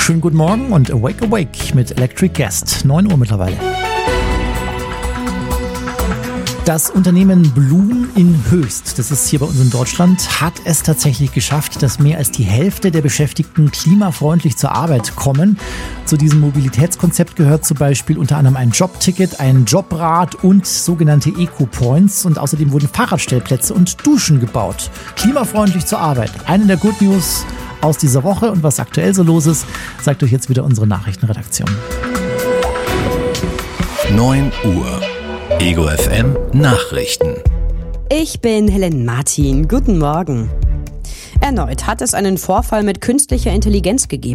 Schönen guten Morgen und Awake Awake mit Electric Guest. 9 Uhr mittlerweile. Das Unternehmen Blum in Höchst, das ist hier bei uns in Deutschland, hat es tatsächlich geschafft, dass mehr als die Hälfte der Beschäftigten klimafreundlich zur Arbeit kommen. Zu diesem Mobilitätskonzept gehört zum Beispiel unter anderem ein Jobticket, ein Jobrad und sogenannte Eco-Points. Und außerdem wurden Fahrradstellplätze und Duschen gebaut. Klimafreundlich zur Arbeit. Eine der Good News aus dieser Woche. Und was aktuell so los ist, sagt euch jetzt wieder unsere Nachrichtenredaktion. 9 Uhr. Ego FM Nachrichten. Ich bin Helen Martin. Guten Morgen. Erneut hat es einen Vorfall mit künstlicher Intelligenz gegeben.